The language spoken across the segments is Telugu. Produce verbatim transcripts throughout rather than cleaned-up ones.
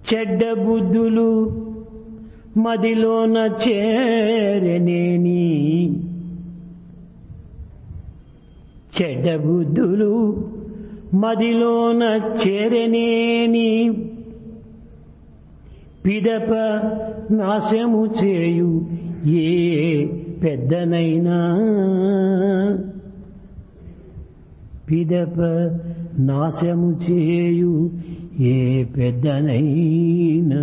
చెడ్డ బుద్ధులు మదిలోన చేరనేని చెడ్డ బుద్ధులు మదిలోన చేరనేని పిదప నాశము చేయు ఏ పెద్దనైనా పిదప నాశము చేయు ఏ పెద్దనైనా.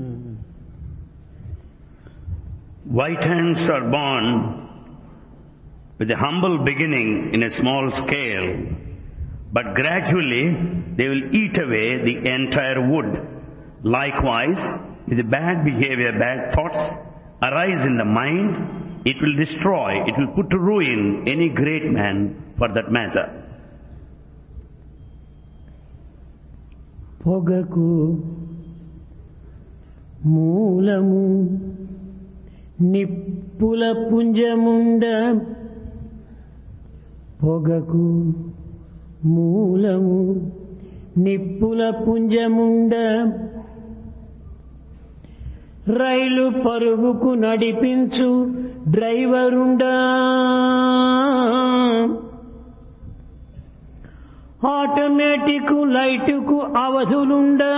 White ants are born with a humble beginning in a small scale, but gradually they will eat away the entire wood. Likewise, if the bad behavior, bad thoughts arise in the mind, it will destroy, it will put to ruin any great man for that matter. పొగకు మూలము నిప్పుల పుంజముండ పొగకు మూలము నిప్పుల పుంజముండ రైలు పరుగుకు నడిపించు డ్రైవరుండా ఆటోమేటిక్ లైటుకు అవధులుండా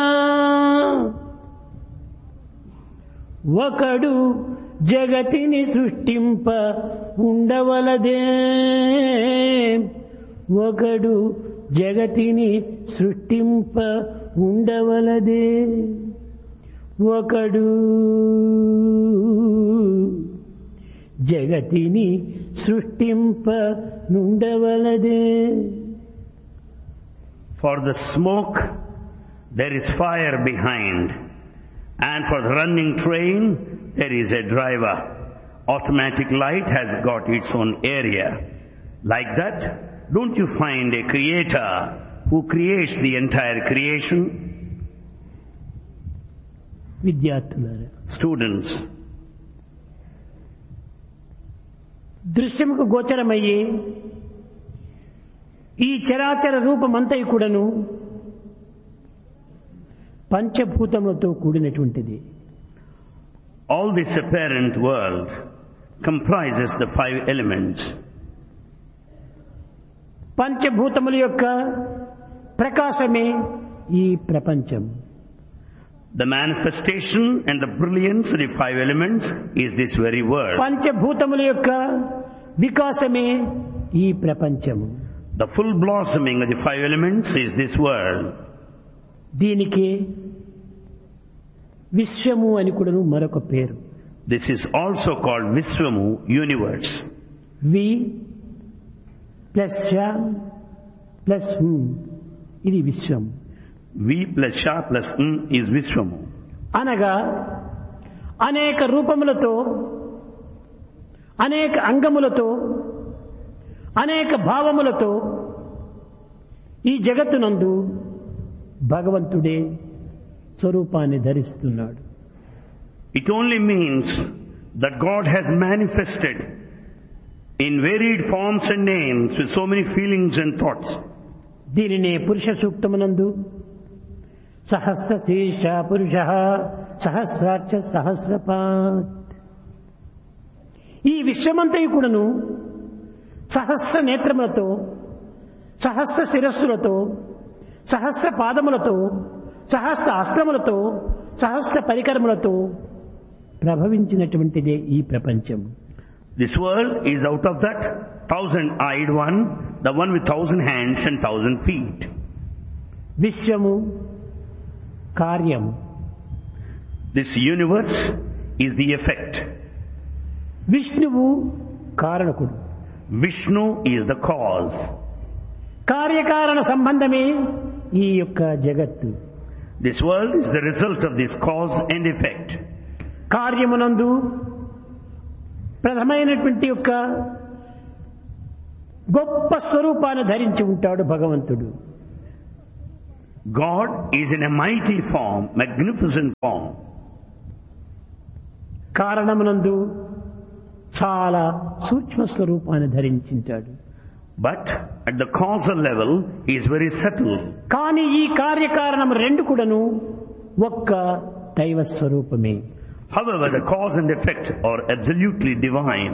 ఒకడు జగతిని సృష్టింప ఉండవలదే ఒకడు జగతిని సృష్టింప ఉండవలదే ఒకడు జగతిని సృష్టింప నుండవలదే. For the smoke there is fire behind, and for the running train there is a driver. Automatic light has got its own area. Like that, don't you find a creator who creates the entire creation? విద్యార్థులారా, Students, దృశ్యముకు గోచరమయ్యే ఈ చరాచర రూపమంతయు కూడాను పంచభూతములతో కూడినటువంటిది. all this apparent world comprises the five elements. పంచభూతముల యొక్క ప్రకాశమే ఈ ప్రపంచం. The manifestation and the brilliance of the five elements is this very world. పంచభూతముల యొక్క వికాసమే ఈ ప్రపంచము. The full blossoming of the five elements is this world. దీనికి విశ్వము అని కూడాను మరొక పేరు. This is also called Vishwamu, universe. We plus ష ప్లస్ హు ఇది విశ్వం. V plus Sha plus N is Vishwamu. అనగా అనేక రూపములతో అనేక అంగములతో అనేక భావములతో ఈ జగత్తునందు భగవంతుడే స్వరూపాన్ని ధరిస్తున్నాడు. It only means that God has manifested in varied forms and names with so many feelings and thoughts. దీనినే పురుష సూక్తమునందు సహస్ర శీర్ష పురుష సహస్రాక్ష సహస్రపాత్, ఈ విశ్వమంతయు కూడాను సహస్ర నేత్రములతో సహస్ర శిరస్సులతో సహస్ర పాదములతో సహస్ర అస్త్రములతో సహస్ర పరికరములతో ప్రభవించినటువంటిదే ఈ ప్రపంచం. This world is out of that thousand-eyed one, the one with thousand hands and thousand feet. విశ్వము కార్యము. This universe is the effect. విష్ణువు కారణకుడు. Vishnu is the cause. కార్యకారణ సంబంధమే ఈ యొక్క జగత్తు. This world is the result of this cause and effect. కార్యమునందు ప్రథమైనటువంటి యొక్క గొప్ప స్వరూపాన్ని ధరించి ఉంటాడు భగవంతుడు. God is in a mighty form, magnificent form. కారణమునందు చాలా సూక్ష్మ స్వరూపాన్ని ధరించింటాడు. But at the causal level, he is very subtle. కానీ ఈ కార్యకారణం రెండు కూడాను ఒక్క దైవ స్వరూపమే. However, the cause and effect are absolutely divine.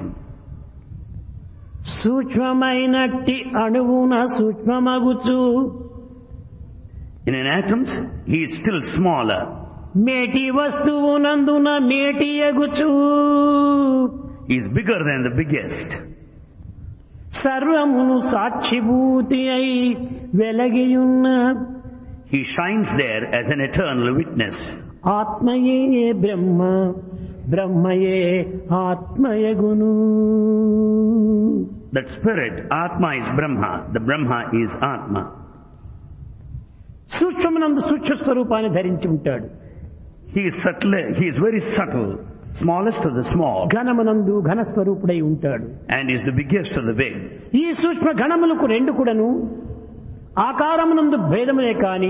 సూక్ష్మమైనట్టి అణువున సూక్ష్మమగుచు In an atom, he is still smaller. మేటి వస్తువునందున మేటి ఎగుచు He is bigger than the biggest. సర్వమును సాక్షిభూతి అయి వెలగియున్న He shines there as an eternal witness. ఆత్మయే బ్రహ్మ బ్రహ్మయే ఆత్మయగును. That spirit, Atma is Brahma, the Brahma is Atma. సూక్ష్మనందు సూక్ష్మ స్వరూపాన్ని ధరించి ఉంటాడు. He is subtle, he is very subtle, smallest of the small, ఘనమునందు ఘన స్వరూపుడై ఉంటాడు. and is the biggest of the big. ఈ సూక్ష్మ ఘనములకు రెండు కూడాను ఆకారమునందు భేదములే కాని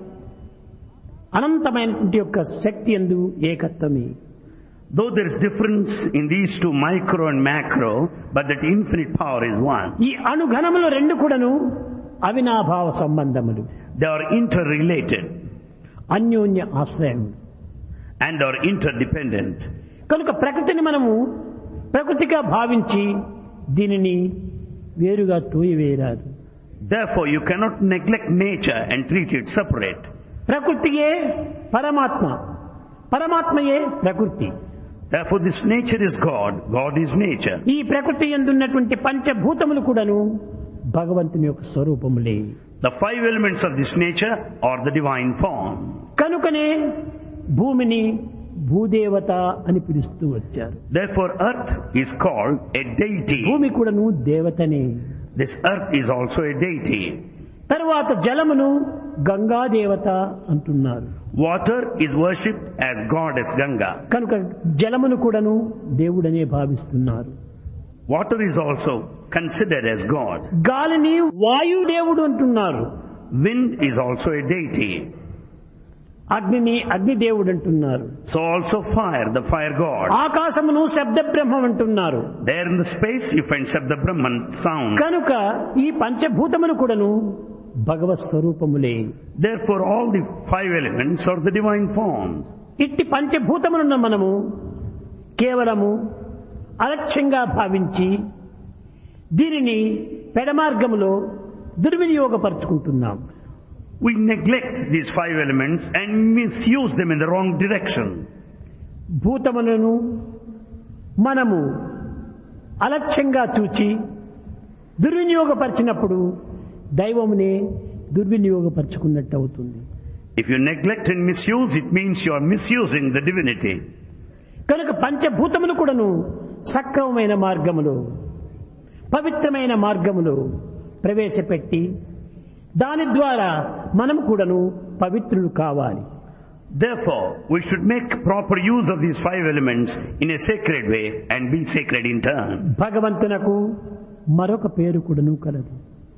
అనంతమైనటువంటి యొక్క శక్తి యందు ఏకత్వమే. Though there is difference in these two, micro and macro, but that infinite power is one. ఈ అణుఘనములు రెండు కూడాను అవినాభావ సంబంధములు, They are interrelated అన్యోన్య ఆశ్రయములు and are interdependent. కనుక ప్రకృతిని మనము ప్రకృతిగా భావించి దీనిని వేరుగా తోయివేయరాదు. Therefore, you cannot neglect nature and treat it separate. ప్రకృతియే పరమాత్మ, పరమాత్మయే ప్రకృతి. Therefore, this nature is God, God is nature. ఈ ప్రకృతి యందున్నటువంటి పంచభూతములు కూడాను భగవంతుని యొక్క స్వరూపములే. The five elements of this nature are the divine form. కనుకనే భూమిని భూదేవత అని పిలుస్తూ వచ్చారు. Therefore, earth is called a deity. భూమి కూడాను దేవతనే. This earth is also a deity. తరువాత జలమును గంగాదేవత అంటున్నారు. Water is worshipped as goddess Ganga. కనుక జలమును కూడాను దేవుడనే భావిస్తున్నారు. Water is also considered as God. గాలిని వాయుదేవుడు అంటున్నారు. Wind is also a deity. అగ్నిని అగ్నిదేవుడు అంటున్నారు. So also fire, the fire god. ఆకాశమును శబ్ద బ్రహ్మం అంటున్నారు. There in the space you find Shabda Brahman sound. కనుక ఈ పంచభూతములు కూడాను భగవత్ స్వరూపములే. Therefore all the five elements are the divine forms. ఇట్టి పంచభూతములను మనము కేవలము అలక్ష్యంగా భావించి దీనిని పెడమార్గములో దుర్వినియోగపరుచుకుంటున్నాం. We neglect these five elements and misuse them in the wrong direction. భూతములను మనము అలక్ష్యంగా చూచి దుర్వినియోగపరిచినప్పుడు దైవమునే దుర్వినియోగపరుచుకున్నట్టు అవుతుంది. If you neglect and misuse, it means you are misusing the divinity. కనుక పంచభూతములు కూడాను సక్రమమైన మార్గములో పవిత్రమైన మార్గములో ప్రవేశపెట్టి దాని ద్వారా మనం కూడాను పవిత్రులు కావాలి. Therefore, we should make proper use of these five elements in a sacred way and be sacred in turn. భగవంతునకు మరొక పేరు కూడాను కలదు.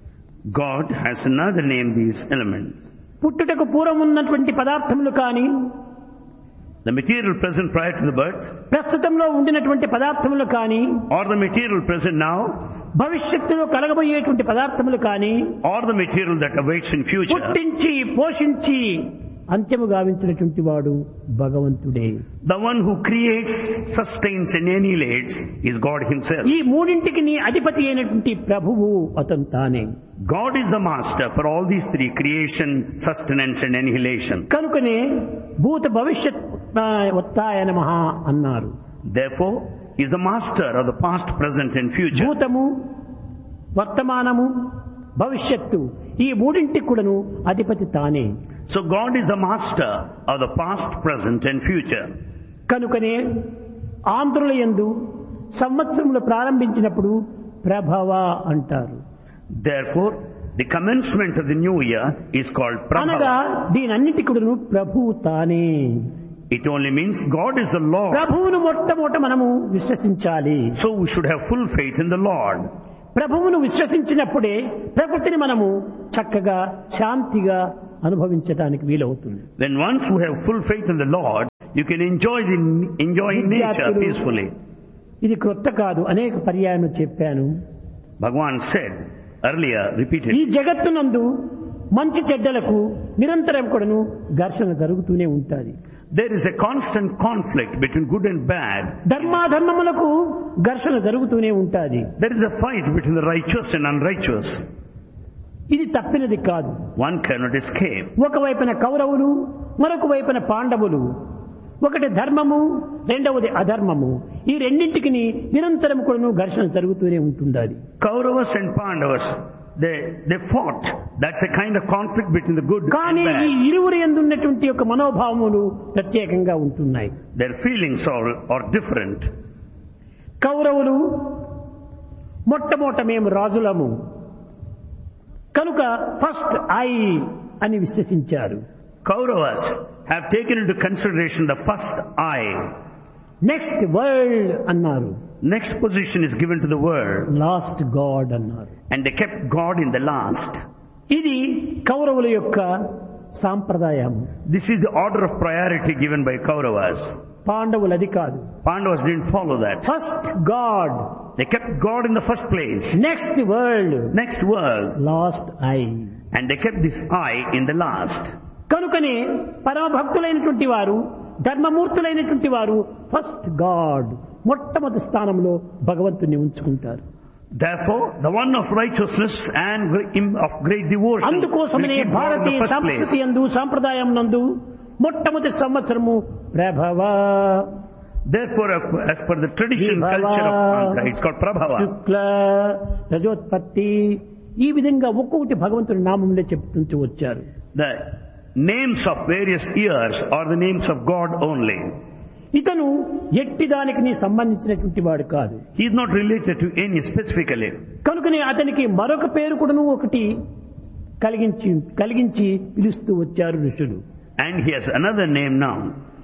God has another name, these elements. పుట్టుటకు పూర్వం ఉన్నటువంటి పదార్థములు కానీ The material present prior to the birth, ప్రస్తుతంలో ఉండినటువంటి పదార్థములు కానీ or the material present now, భవిష్యత్తులో కలగబోయేటువంటి పదార్థములు కానీ or the material that awaits in future, పుట్టించి పోషించి అంత్యము గావించినటువంటి వాడు భగవంతుడే. the one who creates, sustains and annihilates is God himself. ఈ మూడింటికి నీ అధిపతి అయినటువంటి ప్రభువు అతను తానే. God is the master for all these three: creation, sustenance and annihilation. కనుకనే భూత భవిష్యత్ ఉత్థాయ నమః అన్నారు. Therefore, he is the master of the past, present and future. భూతము, వర్తమానము, భవిష్యత్తు ఈ మూడింటికి కూడాను అధిపతి తానే. So God is the master of the past, present and future. కనుకనే ఆంధ్రుల యందు సంవత్సరములు ప్రారంభించినప్పుడు ప్రభవ అంటారు. Therefore, the commencement of the new year is called అనగా Prabhava. దీనన్నిటి కూడాను ప్రభువు తానే. It only means God is the Lord. ప్రభువును మొట్టమొదట మనము విశ్వసించాలి. So we should have full faith in the Lord. ప్రభువును విశ్వసించినప్పుడే ప్రకృతిని మనము చక్కగా శాంతిగా అనుభవించడానికి వీలవుతుంది. When once you have full faith in the Lord, you can enjoy the enjoying nature peacefully. ఇది క్రొత్త కాదు, అనేక పర్యాయం చెప్పాను. Bhagavan said earlier, ఈ repeatedly, జగత్తునందు మంచి చెడ్డలకు నిరంతరం కూడాను ఘర్షణ జరుగుతూనే ఉంటుంది. There is a constant conflict between good and bad. ధర్మాధర్మములకు ఘర్షణ జరుగుతూనే ఉంటుంది. There is a fight between the righteous and unrighteous. ఇది తప్పినది కాదు. One cannot escape. ఒకవైపున కౌరవులు, మరొక వైపున పాండవులు. ఒకటి ధర్మము, రెండవది అధర్మము. ఈ రెండింటికి నిరంతరం కూడాను ఘర్షణ జరుగుతూనే ఉంటుంది. Kauravas and Pandavas, they they fought. That's a kind of conflict between the good కానీ and ఈ bad. ఇరువురు యందున్నటువంటి యొక్క మనోభావములు ప్రత్యేకంగా ఉంటున్నాయి. Their feelings are, are different. కౌరవులు మొట్టమొదట మేము రాజులము కనుక ఫస్ట్ ఐ అని విశ్వసించారు. Kauravas have taken into consideration the first I. Next world అన్నారు. Next position is given to the world. Last God అన్నారు. And they kept God in the last. ఇది కౌరవుల యొక్క సాంప్రదాయం. This is the order of priority given by Kauravas. పాండవులు అది కాదు. Pandavas didn't follow that. First God, They kept God in the first place. Next world, Next world. Last I. And they kept this I in the last. కనుకనే పరమభక్తులైనటువంటి వారు, ధర్మమూర్తులైనటువంటి వారు ఫస్ట్ గాడ్ మొట్టమొదటి స్థానంలో భగవంతుని ఉంచుకుంటారు. Therefore, the one of righteousness and of great devotion will అందుకోసమనే keep God in Bharatiya the first సంస్కృతి place. యందు సాంప్రదాయం నందు మొట్టమొదటి సంవత్సరము ప్రభవ, Therefore, as per the tradition culture of Andhra, it's called Prabhava. శుక్ల, రజోత్పత్తి, ఈ విధంగా ఒక్కొక్కటి భగవంతుడి నామంలో చెప్తుంటూ వచ్చారు. The names of various years are the names of God only. ఇతను ఎట్టి దానికి సంబంధించినటువంటి వాడు కాదు. He is not related to any specifically. కనుకనే అతనికి మరొక పేరు కూడాను ఒకటి కలిగించి కలిగించి పిలుస్తూ వచ్చారు ఋషులు. And he has another name now.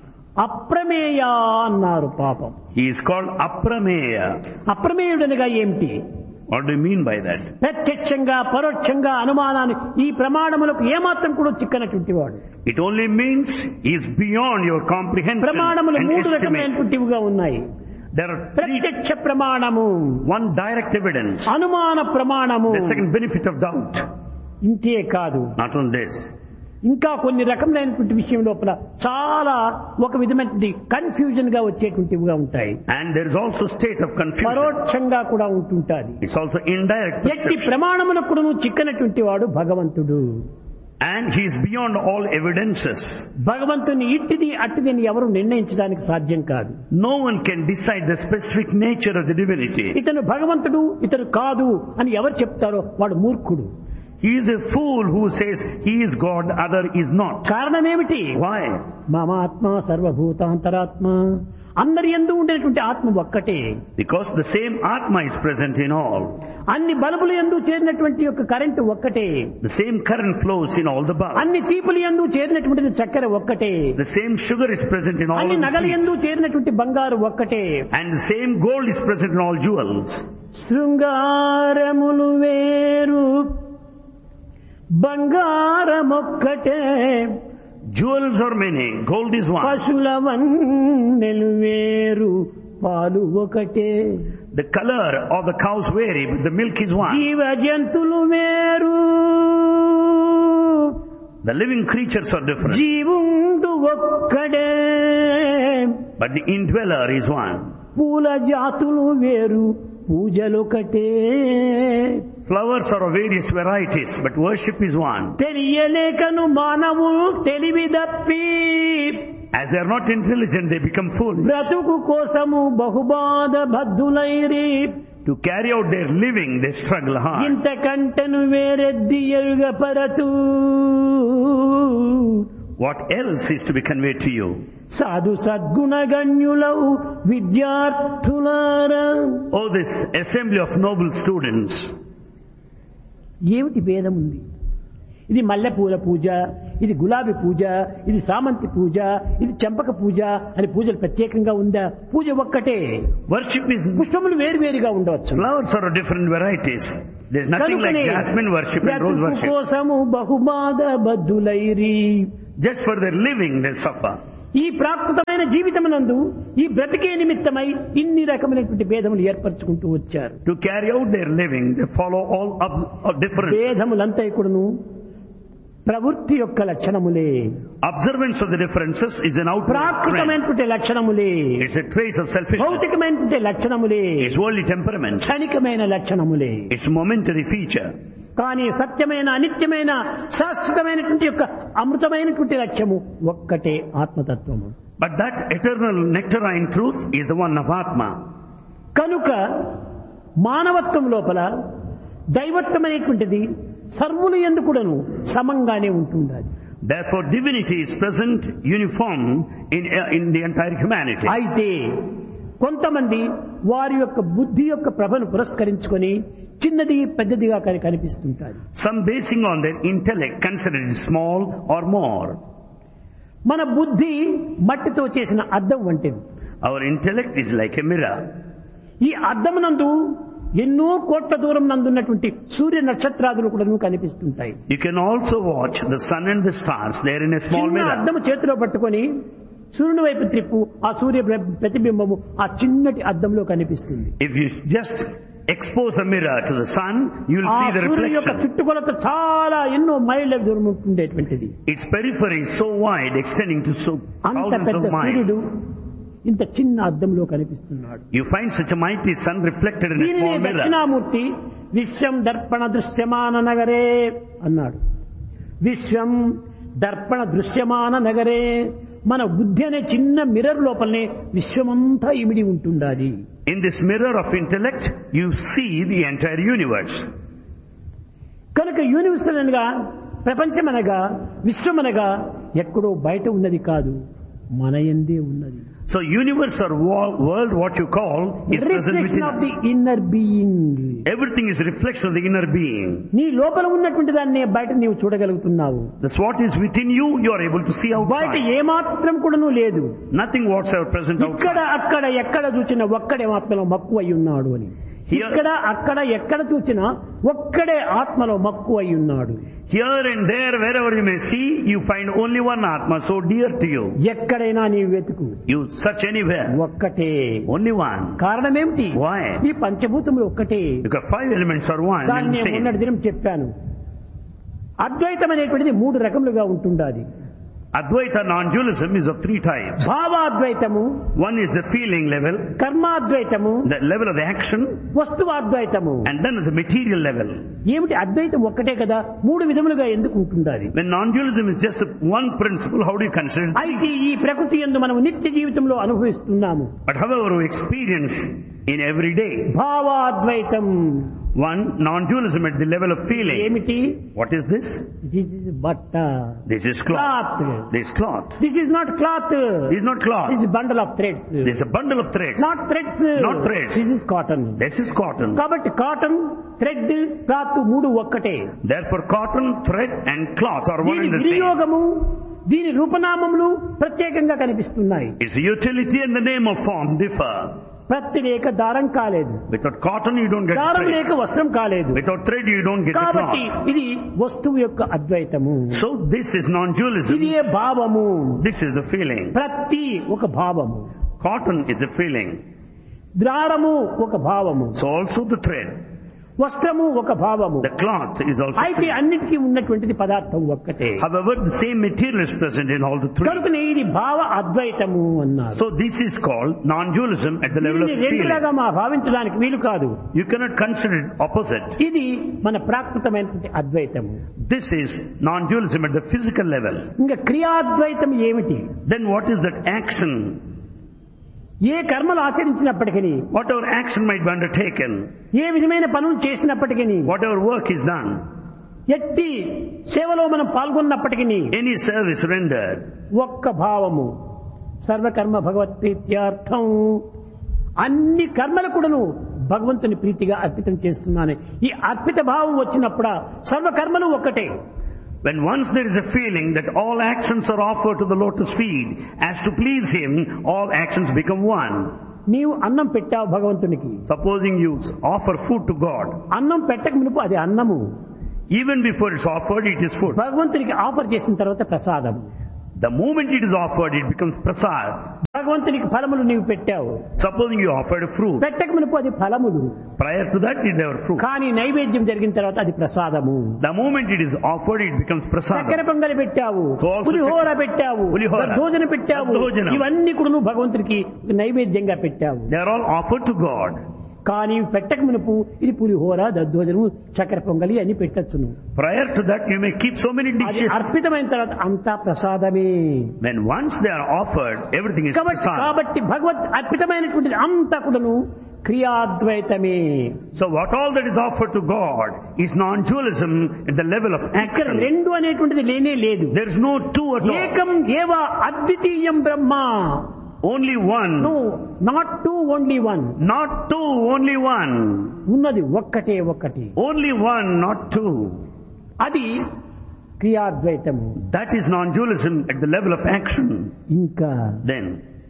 అప్రమేయ అన్నారు. పాపం, He is called Aprameya. అప్రమేయుడనగా ఏమిటి? What do you mean by that? ప్రత్యక్షంగా పరోక్షంగా అనుమానాన్ని ఈ ప్రమాణములకు ఏమాత్రం కూడా చిక్కనటువంటి వాడు. It only means he is beyond your comprehension ప్రమాణములు and మూడు estimate. రకమైనటువంటివిగా ఉన్నాయి. There are three. ప్రత్యక్ష ప్రమాణము, One direct evidence. అనుమాన ప్రమాణము, The second benefit of doubt. ఇంతే కాదు, Not on this. ఇంకా కొన్ని రకములైనటువంటి విషయం లోపల చాలా ఒక విధమైనటువంటి కన్ఫ్యూజన్ గా వచ్చేటువంటివిగా ఉంటాయి. And there is also state of confusion. పరోక్షంగా కూడా ఉంటుంటాది. It's also indirect ఎట్టి perception. ప్రమాణములకు కూడా చిక్కనటువంటి వాడు భగవంతుడు. And he is beyond all evidences. భగవంతుని ఇట్టిది అట్టిదని ఎవరు నిర్ణయించడానికి సాధ్యం కాదు. No one can decide the specific nature of the divinity. ఇతను భగవంతుడు, ఇతను కాదు అని ఎవరు చెప్తారో వాడు మూర్ఖుడు. He is a fool who says he is God, other is not. కారణమేమిటి? Why? మమాత్మ సర్వభూతాంతరాత్మ, అందరి యందు ఉండేటువంటి ఆత్మ ఒక్కటే. Because the same Atma is present in all. అన్ని బల్బుల యందు చేరినటువంటి యొక్క కరెంటు ఒక్కటే. The same current flows in all the bulbs. అన్ని తీపుల యందు చేరినటువంటి చక్కెర ఒక్కటే. The same sugar is present in all అన్ని of the నగల యందు sweets. చేరినటువంటి బంగారు ఒక్కటే. And the same gold is present in all jewels. శృంగారములు వేరు, బంగారమొక్కటే. Jewels are many, gold is one. పశుల వన్నెలు వేరు, పాలు ఒకటే. The color of the cows vary, but the milk is one. జీవ జంతులు వేరు, The living creatures are different, జీవుండు ఒక్కడే. but the indweller is one. పూల జాతులు వేరు, పూజలొకటే. Flowers are of various varieties, but worship is one. తెలియలేకను మానవులు తెలివి దప్పి, As they are not intelligent, they become fools. బ్రతుకు కోసము బహుబాధ బద్ధులైరి. To carry out their living, they struggle hard. ఇంతకంటను వేరెద్ది ఎరుగ పరతు. What else is to be conveyed to you? సాధు సద్గుణగణ్యులవు విద్యార్థులారా. Oh, this assembly of noble students. ఏమిటి భేదం ఉంది? ఇది మల్లెపూల పూజ, ఇది గులాబీ పూజ, ఇది సామంతి పూజ, ఇది చంపక పూజ అని పూజలు ప్రత్యేకంగా ఉందా? పూజ ఒక్కటే. Worship is, పుష్పములు వేరువేరుగా ఉండవచ్చు. flowers are of different varieties. There's nothing like కనుకనే jasmine worship and rose బ్రతుకు worship. కోసము బహుబాధ బద్ధులైరి. Just for their living, they suffer. ఈ ప్రాకృతమైన జీవితమునందు ఈ బ్రతికే నిమిత్తమై ఇన్ని రకమైనటువంటి భేదములు ఏర్పరచుకుంటూ వచ్చారు. To carry out their living, they follow all of, of different. భేదములంతా కూడాను ప్రవృత్తి యొక్క లక్షణములే. Observance of the differences is an outward trend. ప్రాకృతమైనటువంటి లక్షణములే. It's a trace of selfishness. భౌతికమైనటువంటి లక్షణములే. It's worldly temperament. క్షణికమైన లక్షణములే. It's a momentary feature. కానీ సత్యమైన అనిత్యమైన శాశ్వతమైనటువంటి యొక్క అమృతమైనటువంటి లక్ష్యము ఒక్కటే ఆత్మతత్వము. But that eternal nectarine truth is the one of Atma. కనుక మానవత్వం లోపల దైవత్వమైనటువంటిది సర్వులు యందు కూడాను సమంగానే ఉంటుండాలి. Therefore divinity is present uniform in, in the entire humanity. అయితే కొంతమంది వారి యొక్క బుద్ధి యొక్క ప్రభను పురస్కరించుకొని చిన్నది పెద్దదిగా కనిపిస్తుంటారు. Some basing on their intellect consider it small or more. మన బుద్ధి మట్టితో చేసిన అద్దం వంటిది. Our intellect is like a mirror. ఈ అద్దమునందు ఎన్నో కోట్ల దూరం నందున్నటువంటి సూర్య నక్షత్రాదులు కూడా కనిపిస్తుంటాయి. You can also watch the sun and the stars there in a small చిన్న mirror. అద్దము చేతిలో పట్టుకొని సూర్యుని వైపు త్రిప్పు ఆ సూర్య ప్రతిబింబము ఆ చిన్నటి అద్దంలో కనిపిస్తుంది. If you just expose a mirror to the sun, you will see the సూర్యుని యొక్క reflection. చుట్టుకొలత చాలా ఎన్నో మైళ్ళ దూరం ఉండేటువంటిది. Its periphery is so wide, extending to so అంత thousands పెద్ద of సూర్యుడు miles. ఇంత చిన్న అద్దంలో కనిపిస్తున్నాడు. You find such a mighty sun reflected in a దీనిని small mirror. దక్షిణామూర్తి విశ్వం దర్పణ దృశ్యమాన నగరే అన్నాడు. విశ్వం దర్పణ దృశ్యమాన నగరే. మన బుద్ధి అనే చిన్న మిర్రర్ లోపలనే విశ్వమంతా ఇమిడి ఉంటుండాలి. In this mirror of intellect, you see the entire universe. కనుక యూనివర్సల్ అనగా ప్రపంచమనగా విశ్వమనగా ఎక్కడో బయట ఉన్నది కాదు, మన యందే ఉన్నది. So universe or wo- world, what you call, is present reflection within of us. The inner being. Everything is a reflection of the inner being. నీ లోపల ఉన్నటువంటి దాన్ని బయట నీవు చూడగలుగుతున్నావు. That's what is within you, you are able to see బయట outside. ఏమాత్రం కూడాను లేదు. Nothing whatsoever present ఇక్కడ outside. అక్కడ ఎక్కడ చూసినా ఒక్కడే ఆత్మలో మక్కువ అయి ఉన్నాడు అని. Here- ఇక్కడ అక్కడ ఎక్కడ చూసినా ఒక్కడే ఆత్మలో మక్కువ అయి ఉన్నాడు. Here and there, wherever you may see, you find only one Atma, so dear to you. ఎక్కడైనా నీవు వెతుకు, You search anywhere, ఒక్కటే. only one. కారణం ఏమిటి? Why? ఈ పంచభూతములు ఒక్కటే. Because five elements are one and దాన్ని the నేను same. మొన్నటి దినం చెప్పాను. అద్వైతం అనేటువంటిది మూడు రకములుగా ఉంటుండాలి. Advaita non-dualism is of three types. భావాద్వైతము, One is the feeling level, కర్మాద్వైతము, the level of the action, వస్తువాద్వైతము. and then the material level. ఏమిటి అద్వైతం ఒక్కటే కదా, మూడు విధములుగా ఎందుకు ఉంటుండాలి? When non-dualism is just one principle, how do you consider it? అయితే ఈ ప్రకృతి యందు మనం నిత్య జీవితంలో అనుభవిస్తున్నాము. But however we experience in every day, భావాద్వైతం one non-dualism at the level of feeling. ఏమిటి? What is this? This is బట్ట, This is cloth. Cloth. This cloth. This is not cloth, This is not cloth. This is bundle of threads. This is a bundle of threads. Not threads, Not threads. This is cotton. This is cotton. కాబట్టి కాటన్, థ్రెడ్, క్లాత్ మూడు ఒక్కటే. Therefore cotton, thread and cloth are one దీని and the same. వినియోగము, దీని రూపనామములు ప్రత్యేకంగా కనిపిస్తున్నాయి. Its utility and the name of form differ. ప్రత్తి లేక దారం కాలేదు, Without cotton you don't get the దారం thread. లేక వస్త్రం కాలేదు. Without thread you don't get the కాబట్టి cloth. ఇది వస్తువు యొక్క అద్వైతము. So this is non-dualism. ఇది భావము. This is the feeling. ప్రతి ఒక భావము, Cotton is the feeling. దారము ఒక భావము, So also the thread. వస్త్రము ఒక భావము. The cloth is also అయితే feeling. అన్నిటికీ ఉన్నటువంటిది పదార్థం ఒక్కటే. However, the same material is present in all the three. కనుకనే ఇది భావ అద్వైతము అన్నారు. So this is called non-dualism at the level of దీనిని feeling. రెండులాగా మా భావించడానికి వీలు కాదు. You cannot consider it opposite. ఇది మన ప్రాకృతమైనటువంటి అద్వైతము. This is non-dualism at the physical level. ఇంకా క్రియాద్వైతం ఏమిటి? Then what is that action? ఏ కర్మలు ఆచరించినప్పటికీ, Whatever action might be undertaken, ఏ విధమైన పనులు చేసినప్పటికీ, whatever work is done, ఎట్టి సేవలో మనం పాల్గొన్నప్పటికీ any service rendered, ఒక్క భావము, సర్వకర్మ భగవత్ ప్రీత్యార్థం. అన్ని కర్మలు కూడాను భగవంతుని ప్రీతిగా అర్పితం చేస్తున్నాను. ఈ అర్పిత భావం వచ్చినప్పుడు సర్వకర్మలు ఒక్కటే. when once there is a feeling that all actions are offered to the lotus feet as to please him, all actions become one. నీవు అన్నం పెట్టావు భగవంతునికి, Supposing you offer food to God, అన్నం పెట్టక మునుపు అది అన్నము, even before it's offered, it is food. భగవంతునికి ఆఫర్ చేసిన తర్వాత ప్రసాదం. The moment it is offered, it becomes prasad. భగవంతునికి ఫలములు నీవు పెట్టావు. Supposing you offered a fruit. పెట్టక మునుపు అది ఫలములు. Prior to that it were fruit. కానీ నైవేద్యం జరిగిన తర్వాత అది ప్రసాదము. The moment it is offered, it becomes prasadam. చక్కెర పొంగలి పెట్టావు, So also పులిహోర పెట్టావు, పులిహోర, దద్దోజనం పెట్టావు, దద్దోజనం. ఇవన్నీ కూడా నువ్వు భగవంతునికి నైవేద్యంగా పెట్టావు. They are all offered to God. కానీ పెట్టక మునుపు ఇది పులిహోర, దద్దోజనము, చక్కెర పొంగలి అని పెట్టచ్చును. Prior to that you may keep so many అది dishes. అర్పితమైన తర్వాత అంతా ప్రసాదమే. When once they are offered, everything is కాబట్టి prasadam. కాబట్టి భగవత్ అర్పితమైనటువంటిది అంతా కూడాను క్రియాద్వైతమే. So what all that is offered to God is non-dualism at the level of ఇక్కడ action. రెండు అనేటువంటిది లేనే లేదు. There is no two at all. ఏకం ఏవ అద్వితీయం బ్రహ్మ. Only one. No, not two, only one. Not two, only one. ఉన్నది ఒక్కటే ఒక్కటి. Only one, not two. అది క్రియాద్వైతము. That is non-dualism at the level of action. ఇంకా Then,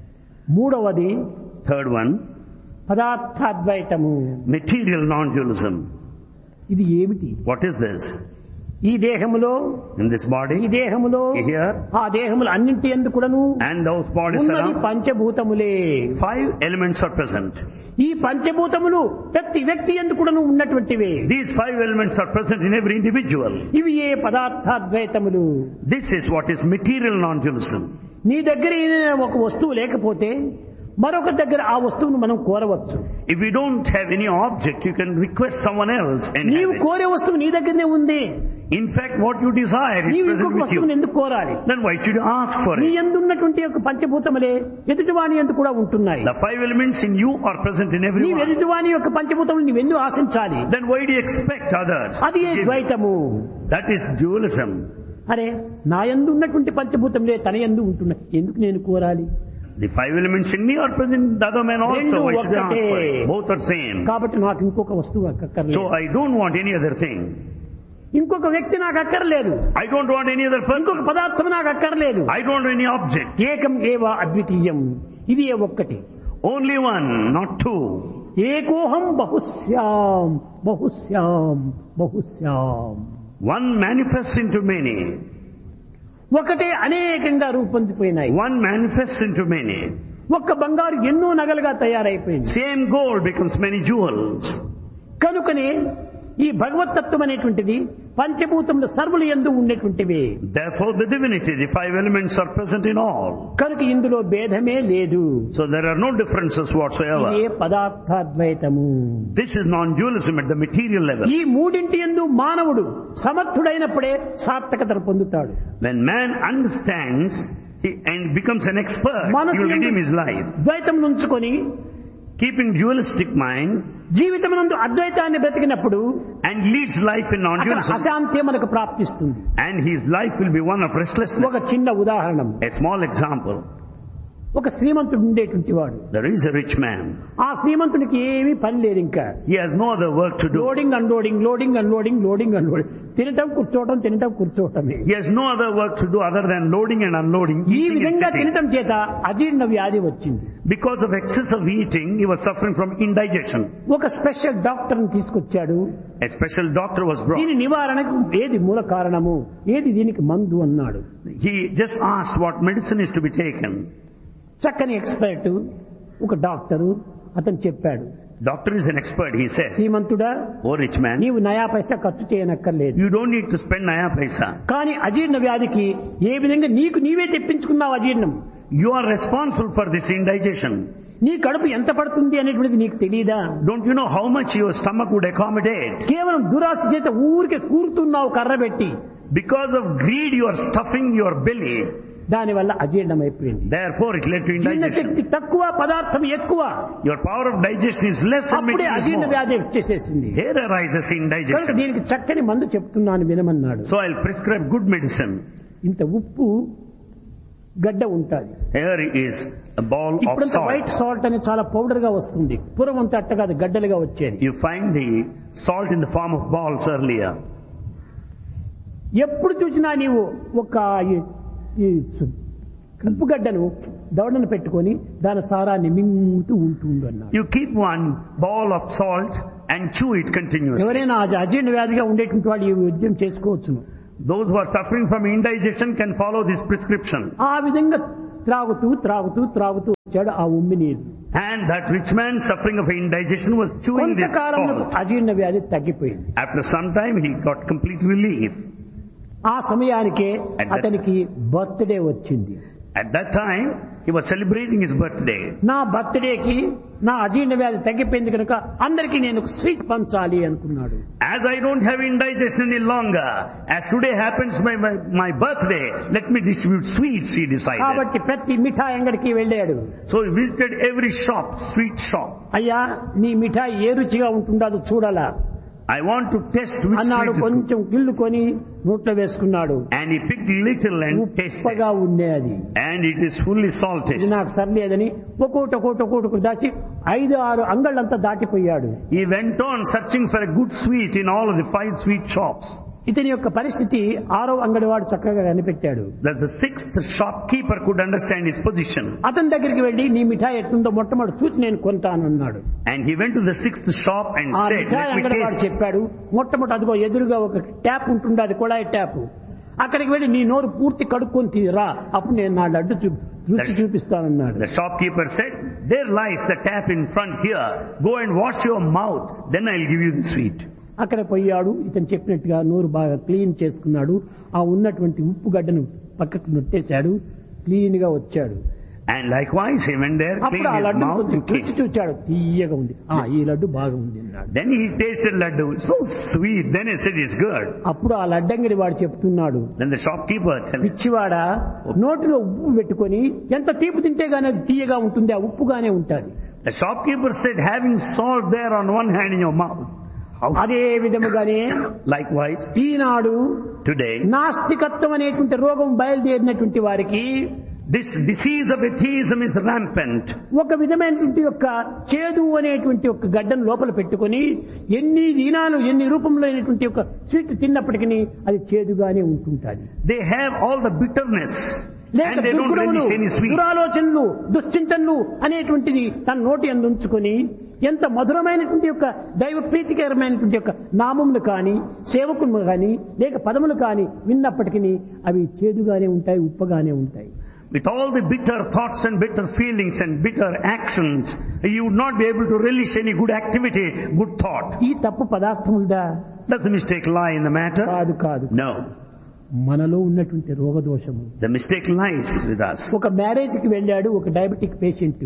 మూడవది third one, పదార్థాద్వైతము. material non-dualism. ఇది ఏమిటి? What is this? ఈ దేహములో, In this ఈ body, దేహములో, here, ఆ దేహములు అన్నింటి యందు కూడాను and those bodies ఉన్నది around, పంచభూతములే. five elements are present. ఈ పంచభూతములు ప్రతి వ్యక్తి యందు కూడాను ఉన్నటువంటివే. These five elements are present in every individual. ఇవి ఏ పదార్థాద్వైతములు. This is what is material non-dualism. నీ దగ్గర ఏదైనా ఒక వస్తువు లేకపోతే మరొక దగ్గర ఆ వస్తువును మనం కోరవచ్చు. If you don't have any object, you can request someone else and నీవు have it. కోరే వస్తువు నీ దగ్గరనే ఉంది. In fact, what you desire is నీవు present ఇంకొక with వస్తువును you. ఎందుకు కోరాలి? Then why should you ask for నీ it? యందు ఉన్నటువంటి యొక్క పంచభూతములే ఎదుటివాని యందు కూడా ఉంటున్నాయి. The five elements in you are present in నీ everyone. ఎదుటివాని యొక్క పంచభూతములు నీవెందుకు ఆశించాలి? Then why do you expect others? అది ఏ to give? ద్వైతము. That is dualism. అరే నా యందు ఉన్నటువంటి పంచభూతములే తన యందు ఉంటున్నాయి, ఎందుకు నేను కోరాలి? The five elements in me are present in the other man also. రెండు Why should I ask for ఒక్కటే. it? Both are same. కాబట్టి నాకు ఇంకొక వస్తువు అక్కర్లేదు. So I don't want any other thing. ఇంకొక వ్యక్తి నాకు అక్కర్లేదు. I don't want any other ఇంకొక person. పదార్థం నాకు అక్కర్లేదు. I don't want any object. ఏకం ఏవ అద్వితీయం. ఇది ఏ ఒక్కటి. Only one, not two. ఏకోహం బహుశ్యాం బహుశ్యాం బహుశ్యాం. One manifests into many. ఒకటే అనేకంగా రూపొందిపోయినాయి. One manifests into many. ఒక్క బంగారు ఎన్నో నగలుగా తయారైపోయింది. Same gold becomes many jewels. కనుకనే ఈ భగవతత్వం అనేటువంటిది పంచభూతములు సర్వులు యందు ఉండేటువంటివి. Therefore the divinity, the five elements are present in all. కనుక ఇందులో భేదమే లేదు. So there are no differences ఇదే whatsoever. పదార్థాద్వైతము. This is non-dualism at the material level. ఈ మూడింటి యందు మానవుడు సమర్థుడైనప్పుడే సార్థకతను పొందుతాడు. When man understands he, and becomes an expert, he మనసు will యందు redeem his life. ద్వైతం నుంచుకొని Keeping dualistic mind జీవితమునందు అద్వైతాన్ని బ్రతికినప్పుడు and leads life in అక్కడ non-dualism, అశాంతి మనకు ప్రాప్తిస్తుంది. and his life will be one of ఒక restlessness. చిన్న ఉదాహరణ, A small example. ఒక శ్రీమంతుడు ఉండేటువంటి వాడు. There is a rich man. ఆ శ్రీమంతునికి ఏమీ పని లేదు, ఇంకా He has no other work to do. Loading unloading loading unloading loading unloading, తినటం కూర్చోవటం తినటం కూర్చోవటమే. He has no other work to do other than loading and unloading, ఈ eating and విధంగా sitting. తినటం చేత అజీర్ణ వ్యాధి వచ్చింది. Because of excessive eating, he was suffering from indigestion. ఒక స్పెషల్ డాక్టర్ ని తీసుకొచ్చాడు. A special doctor was brought. దీని నివారణకు ఏది మూల కారణము, ఏది దీనికి మందు అన్నాడు. He just asked what medicine is to be taken. చక్కని ఎక్స్పర్ట్ ఒక డాక్టరు అతను చెప్పాడు, Doctor is an expert, he said. శ్రీమంతుడా, Oh rich man, నీవు నయా పైసా ఖర్చు చేయనక్కర్లేదు. you don't need to spend naya paisa. కానీ అజీర్ణ వ్యాధికి ఏ విధంగా నీకు నీవే తెప్పించుకున్నావు అజీర్ణం. You are responsible for this indigestion. నీ కడుపు ఎంత పడుతుంది అనేటువంటిది నీకు తెలియదా? Don't you know how much your stomach would accommodate? కేవలం దురాశ చేత ఊరికే కూరుతున్నావు కర్ర పెట్టి. Because of greed, you are stuffing your belly. దాని వల్ల అజీర్ణం అయిపోయింది. Therefore, it led to జీర్ణ indigestion. శక్తి తక్కువ, పదార్థం ఎక్కువ. Your power of digestion is less and అప్పుడే making is అజీర్ణ more. వ్యాధి వచ్చేసేసింది. There arises కనుక indigestion. దీనికి చక్కని మందు చెప్తున్నాను వినమన్నాడు. So I'll prescribe good medicine. ఇంత ఉప్పు గడ్డ ఉంటుంది. Here is a ball of ఇప్పుడంత white salt. Salt అని చాలా పౌడర్ గా వస్తుంది. పూర్వం అంతా అట్ట కాదు, గడ్డలుగా వచ్చేది. You find the salt in the form of balls earlier. ఎప్పుడు చూసినా నీవు ఒక ఈ- ఈ సు- ఉప్పు గడ్డను దవడను పెట్టుకొని దాని సారాన్ని మింగుతూ ఉంటుండు అన్నాడు. You keep one ball of salt and chew it continuously. ఎవరైనా అజ- అజీర్ణ వ్యాధిగా ఉండేటువంటి వాళ్ళు ఈ వైద్యం చేసుకోవచ్చును. Those who are suffering from indigestion can follow this prescription. ఆ విధంగా త్రాగుతూ త్రాగుతూ త్రాగుతూ వచ్చాడు ఆ ఉమ్మి నీరు. And that rich man suffering of indigestion was chewing this కొంతకాలంలో salt. అజీర్ణ వ్యాధి తగ్గిపోయింది. After some time he got complete relief. ఆ సమయానికే At that- అతనికి బర్త్డే వచ్చింది. At that time he was celebrating his birthday. నా బర్త్డేకి నా అజీర్ణ వ్యాధి తగ్గిపోయింది కనుక అందరికీ నేను ఒక స్వీట్ పంచాలి అనుకున్నాడు. As I don't have indigestion any longer, as today happens my, my, my birthday, let me distribute sweets, he decided. కాబట్టి ప్రతి మిఠాయి అంగడికి వెళ్ళాడు. So he visited every shop, sweet shop. అయ్యా నీ మిఠాయి ఏ రుచిగా ఉంటుందో చూడాలా I want to test which అన్నాడు. sweet is good. కొంచెం గిల్లుకొని నోట్లో వేసుకున్నాడు. And he picked little and tasted. ఉప్పగా ఉండే అది. And it is fully ఇది salted. నాకు సర్లేదని ఒక్కోటి ఒక్కోటి ఒక్కోటి దాచి ఐదు ఆరు అంగళ్ళంతా దాటిపోయాడు. He went on searching for a good sweet in all of the five sweet shops. ఇతని యొక్క పరిస్థితి ఆరో అంగడివాడు చక్కగా కనిపెట్టాడు. That the sixth shopkeeper could understand his position. అతని దగ్గరికి వెళ్లి నీ మిఠాయి ఎట్లుందో మొట్టమొదటి చూసి నేను కొంటాను అన్నాడు. And he went to the sixth shop and ఆ said, మిఠాయి let me అంగడివాడు taste. చెప్పాడు మొట్టమొదటి అదిగో ఎదురుగా ఒక ట్యాప్ ఉంటుంది, అది కుళాయి ట్యాప్. అక్కడికి వెళ్ళి నీ నోరు పూర్తి కడుక్కొని తీరా, అప్పుడు నేను నా లడ్డు చూ- రుచి చూపిస్తానన్నాడు. The shopkeeper said, there lies the tap in front here. Go and wash your mouth, then I'll give you the sweet. అక్కడ పోయాడు. ఇతను చెప్పినట్టుగా నోరు బాగా క్లీన్ చేసుకున్నాడు. ఆ ఉన్నటువంటి ఉప్పు గడ్డను పక్కకు నొట్టేశాడు. క్లీన్ గా వచ్చాడు. And likewise he went there, అప్పుడు cleaned ఆ his లడ్డు mouth కొంచెం and రుచి cleaned. చూచాడు. తీయగా ఉంది. ఆ ఈ లడ్డు బాగుంది అన్నాడు. Then he tasted laddu, so sweet. Then he said, it's good. అప్పుడు ఆ లడ్డంగడి వాడు చెప్తున్నాడు, Then the shopkeeper told him, పిచ్చివాడా నోటిలో ఉప్పు పెట్టుకొని ఎంత తీపి తింటే గానీ అది తీయగా ఉంటుంది, ఆ ఉప్పుగానే ఉంటుంది. the shopkeeper said, having salt there on one hand in your mouth. How? అదే విధముగానే Likewise, ఈనాడు today, నాస్తికత్వం అనేటువంటి రోగం బయలుదేరినటువంటి వారికి this disease of atheism is rampant. ఒక విధమైనటువంటి యొక్క చేదు అనేటువంటి ఒక గడ్డను లోపల పెట్టుకొని ఎన్ని దినాలు ఎన్ని రూపంలో అయినటువంటి ఒక స్వీట్ తిన్నప్పటికీ అది చేదుగానే ఉంటుంటుంది. They have all the bitterness లేక and they don't దుర్గుణములు, relish any sweet. దురాలోచనలు, దుశ్చింతనలు అనేటువంటిది తన నోటి అందు ఉంచుకొని ఎంత మధురమైనటువంటి యొక్క దైవ ప్రీతికరమైనటువంటి యొక్క నామములు కానీ సేవకులు కానీ లేక పదములు కానీ విన్నప్పటికీ అవి చేదుగానే ఉంటాయి, ఉప్పగానే ఉంటాయి. With all the bitter thoughts and bitter feelings and bitter actions, you would not be able to relish any good activity, good thought. ఈ తప్పు పదార్థములుదా? Does the mistake lie in the matter? కాదు కాదు No. మనలో ఉన్నటువంటి రోగదోషము. The mistake lies with us. ఒక మ్యారేజ్ కి వెళ్ళాడు ఒక diabetic patient.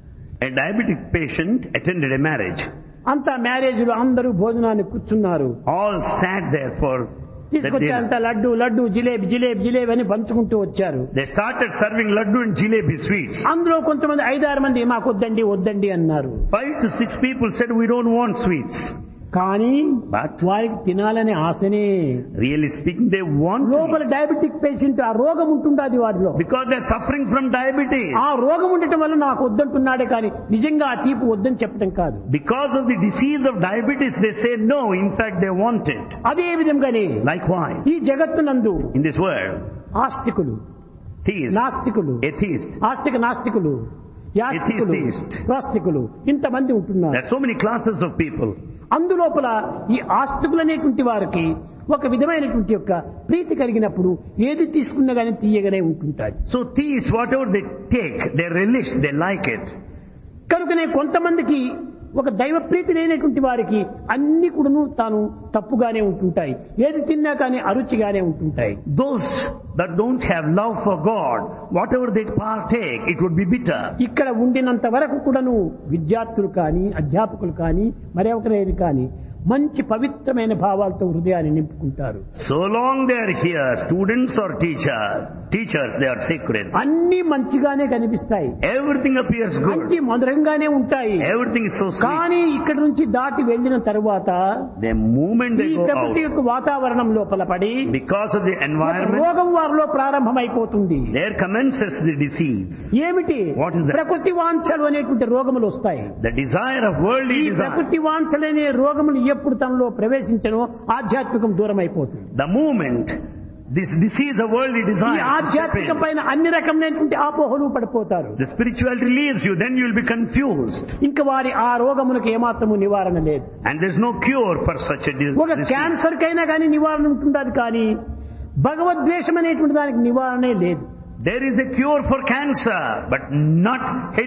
A diabetic patient attended a marriage. అంతా మ్యారేజ్ లో అందరూ భోజనానికి కూర్చున్నారు. All sat there for the తీసుకొచ్చి dinner. అంత లడ్డు లడ్డు జిలేబీ జిలేబీ జిలేబీ అని పంచుకుంటూ వచ్చారు. They started serving laddu and jalebi sweets. అందులో కొంతమంది ఐదారు మంది మాకు వద్దండి వద్దండి అన్నారు. Five to six people said, we don't want sweets. కానీ But వారికి తినాలనే ఆశనే. really speaking, they want to లోపల డయాబెటిక్ పేషెంట్ ఆ రోగం ఉంటుండది వాడిలో. because they're suffering from diabetes. ఆ రోగం ఉండటం వల్ల నాకు వద్దంటున్నాడే కానీ నిజంగా ఆ తీపి వద్దని చెప్పడం కాదు. Because of the disease of diabetes, they say no. In fact, they want it. అదే విధంగానే Likewise, ఈ జగత్తునందు in this world, ఆస్తికులు, theist, నాస్తికులు, atheist, ఆస్తిక నాస్తికులు, యాస్తికులు, Atheist. ప్రాస్తికులు ఇంతమంది ఉంటున్నారు. there are so many classes of people. అందులోపల ఈ ఆస్తికులు అనేటువంటి వారికి ఒక విధమైనటువంటి యొక్క ప్రీతి కలిగినప్పుడు ఏది తీసుకున్నా గానీ తీయగానే ఉంటుంటారు. So theists, whatever they take, they relish, they like it. కనుకనే కొంతమందికి ఒక దైవ ప్రీతి లేనటువంటి వారికి అన్ని కూడాను తాను తప్పుగానే ఉంటుంటాయి. ఏది తిన్నా కానీ అరుచిగానే ఉంటుంటాయి. Those that don't have love for God, whatever they partake, it would be bitter. ఇక్కడ ఉండినంత వరకు కూడాను విద్యార్థులు కానీ అధ్యాపకులు కానీ మరొకరేది కానీ మంచి పవిత్రమైన భావాలతో హృదయాన్ని నింపుకుంటారు. So long they are here, students or teacher, teachers, they are sacred. అన్ని మంచిగానే కనిపిస్తాయి, Everything appears మంచి good. మధురంగానే ఉంటాయి. Everything is so sweet. కానీ ఇక్కడ నుంచి దాటి వెళ్ళిన తరువాత The moment ఈ they go ప్రకృతి out, యొక్క వాతావరణం లోపల పడి because of the ఒక environment, రోగం వారిలో ప్రారంభమైపోతుంది. there commences the disease. ఏమిటి? What is that? ప్రకృతి వాంఛలు అనేటువంటి రోగములు వస్తాయి. The desire of worldly ఈ desire. ప్రకృతి వాంఛలనే రోగములు ఎప్పుడు తనలో ప్రవేశించనో ఆధ్యాత్మికం దూరం అయిపోతుంది. The moment this disease of worldly ఈ desire is ఆధ్యాత్మిక step in, పైన అన్ని రకమైనటువంటి ఆపోహలు పడిపోతారు. the spirituality leaves you, then you will be confused. ఇంకా వారి ఆ రోగములకు ఏమాత్రము నివారణ లేదు. And there's no cure for such a ఒక disease. క్యాన్సర్ కైనా కానీ నివారణ ఉంటుండదు, కానీ భగవద్వేషం అనేటువంటి దానికి నివారణే లేదు. There is a cure for cancer, but not